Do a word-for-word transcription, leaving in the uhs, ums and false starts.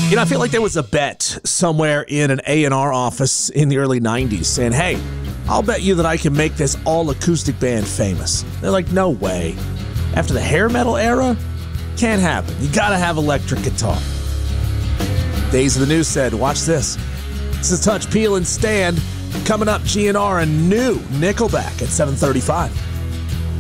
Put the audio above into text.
You know, I feel like there was a bet somewhere in an A and R office in the early nineties saying, hey, I'll bet you that I can make this all-acoustic band famous. They're like, no way. After the hair metal era, can't happen. You gotta have electric guitar. Days of the News said, watch this. This is Touch, Peel, and Stand. Coming up, G N R and new Nickelback at seven thirty-five.